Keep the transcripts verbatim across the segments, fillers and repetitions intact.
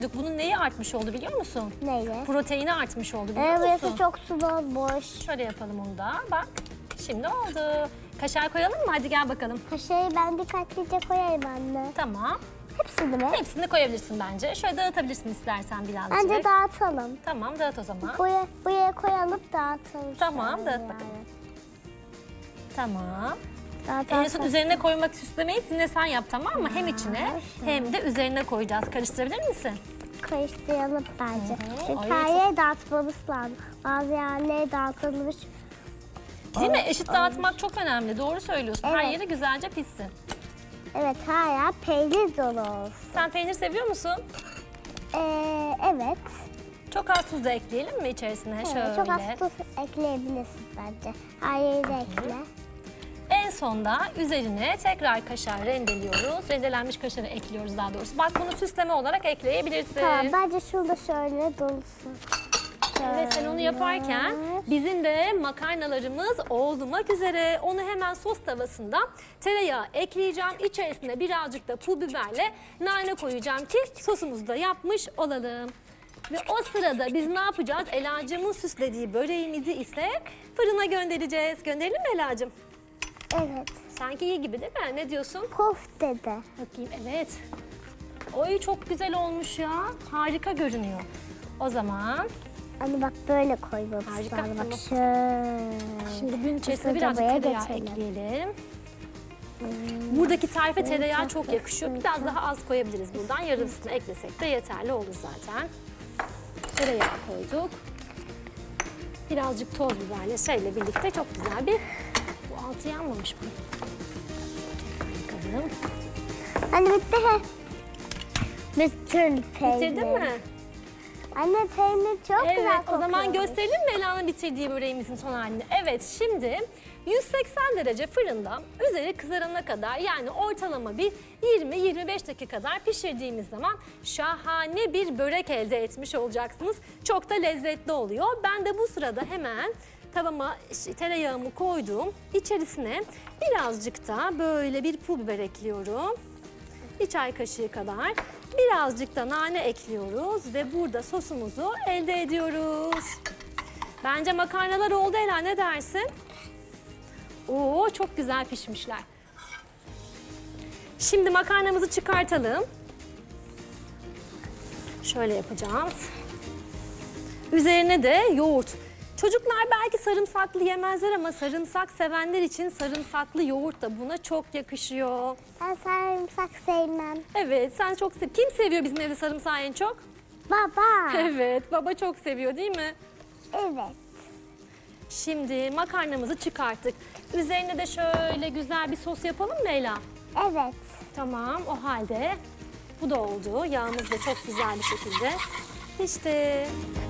Bunun neyi artmış oldu biliyor musun? Neyi? Proteini artmış oldu biliyor Evet, musun? çok sulu olmuş. Şöyle yapalım onu da. Bak şimdi oldu. Kaşar koyalım mı? Hadi gel bakalım. Kaşarı ben dikkatlice koyarım anne. Tamam. Hepsini mi? Hepsini koyabilirsin bence. Şöyle dağıtabilirsin istersen birazcık. Bence dağıtalım. Tamam dağıt o zaman. Buraya, buraya koyalım dağıtalım. Tamam şöyle dağıt yani. bakalım. Tamam. Dağıtalım. En son üzerine koymak süslemeyi yine sen yap tamam mı? Hem içine hem de üzerine koyacağız. Karıştırabilir misin? Karıştıralım bence. Hı hı. Çünkü Ay, her çok- yere dağıtmamız lazım. Bazı yerlere dağıtılmış. Değil mi? Eşit dağıtmak çok önemli. Doğru söylüyorsun. Her Evet. yeri güzelce pişsin. Evet, her yer peynir dolu olsun. Sen peynir seviyor musun? Ee, evet. Çok az tuz da ekleyelim mi içerisine? Evet, Şöyle. çok az tuz ekleyebilirsin bence. Her yeri de ekle. En sonda üzerine tekrar kaşar rendeliyoruz. Rendelenmiş kaşarı ekliyoruz daha doğrusu. Bak bunu süsleme olarak ekleyebilirsin. Tamam, bence şurada şöyle dolusun. Ve sen onu yaparken bizim de makarnalarımız olmak üzere. Onu hemen sos tavasında tereyağı ekleyeceğim. İçerisine birazcık da pul biberle nane koyacağım ki sosumuzu da yapmış olalım. Ve o sırada biz ne yapacağız? Elacığımın süslediği böreğimizi ise fırına göndereceğiz. Gönderelim mi Elacığım? Evet. Sanki iyi gibi değil mi? Ne diyorsun? Köfte de. Bakayım evet. Oy çok güzel olmuş ya. Harika görünüyor. O zaman Hani bak böyle koymamız Harika, lazım. Bak tamam. şöyle. şimdi bunun içerisine Mısır birazcık tavaya tereyağı geçelim. ekleyelim. Buradaki tarife tereyağı çok yakışıyor. Biraz daha az koyabiliriz buradan. Yarısını eklesek de yeterli olur zaten. Tereyağı koyduk. Birazcık toz biberle şeyle birlikte çok güzel bir... Bu altı yanmamış mı? Bakalım. Anne bitti he. Bütün peynir. Bitirdin mi? Anne peynir çok güzel Evet, o kokuyor. zaman gösterelim mi Ela'nın bitirdiği böreğimizin son halini? Evet, şimdi yüz seksen derece fırında üzeri kızarana kadar yani ortalama bir yirmi yirmi beş dakika kadar pişirdiğimiz zaman şahane bir börek elde etmiş olacaksınız. Çok da lezzetli oluyor. Ben de bu sırada hemen tavama işte tereyağımı koydum. İçerisine birazcık da böyle bir pul biber ekliyorum. Bir çay kaşığı kadar. Birazcık da nane ekliyoruz ve burada sosumuzu elde ediyoruz. Bence makarnalar oldu Ela, ne dersin? Oo çok güzel pişmişler. Şimdi makarnamızı çıkartalım. Şöyle yapacağız. Üzerine de yoğurt. Çocuklar belki sarımsaklı yemezler ama sarımsak sevenler için sarımsaklı yoğurt da buna çok yakışıyor. Ben sarımsak sevmem. Evet, sen çok sev. Kim seviyor bizim evde sarımsağı en çok? Baba. Evet, baba çok seviyor değil mi? Evet. Şimdi makarnamızı çıkarttık. Üzerine de şöyle güzel bir sos yapalım mı Leyla? Evet. Tamam, o halde bu da oldu. Yağımız da çok güzel bir şekilde pişti.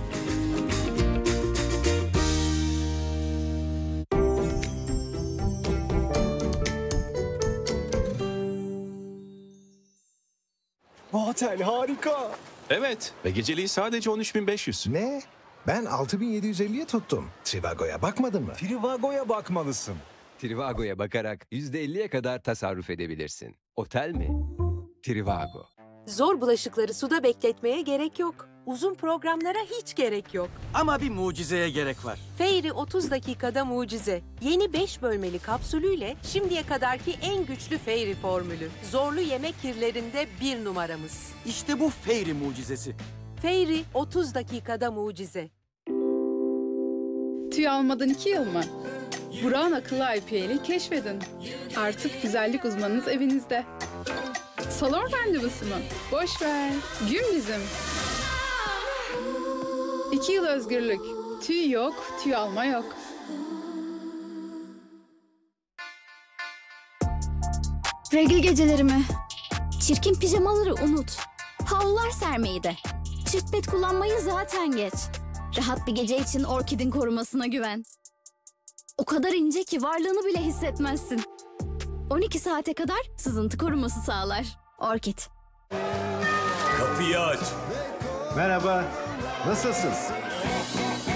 Bu otel harika. Evet ve geceliği sadece on üç bin beş yüz. Ne? Ben altı bin yedi yüz elliye tuttum. Trivago'ya bakmadın mı? Trivago'ya bakmalısın. Trivago'ya bakarak yüzde elliye kadar tasarruf edebilirsin. Otel mi? Trivago. Zor bulaşıkları suda bekletmeye gerek yok. Uzun programlara hiç gerek yok. Ama bir mucizeye gerek var. Fairy otuz dakikada mucize. Yeni beş bölmeli kapsülüyle şimdiye kadarki en güçlü Fairy formülü. Zorlu yemek kirlerinde bir numaramız. İşte bu Fairy mucizesi. Fairy otuz dakikada mucize. Tüy almadan iki yıl mı? Burak'ın akıllı I P L'i keşfedin. Artık güzellik uzmanınız evinizde. Salon randevusu mu? Boş ver. Gün bizim. İki yıl özgürlük. Tüy yok, tüy alma yok. Regl gecelerimi. Çirkin pijamaları unut. Havlular sermeyi de. Çift pet kullanmayı zaten geç. Rahat bir gece için Orkid'in korumasına güven. O kadar ince ki varlığını bile hissetmezsin. on iki saate kadar sızıntı koruması sağlar. Orkid. Kapıyı aç. Merhaba. Nasılsın?